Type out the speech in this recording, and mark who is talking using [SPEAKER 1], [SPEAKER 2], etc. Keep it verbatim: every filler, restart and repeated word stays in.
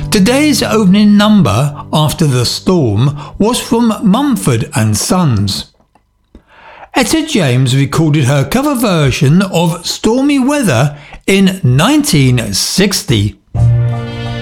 [SPEAKER 1] Today's opening number after the storm was from Mumford and Sons. Etta James recorded her cover version of Stormy Weather in nineteen sixty.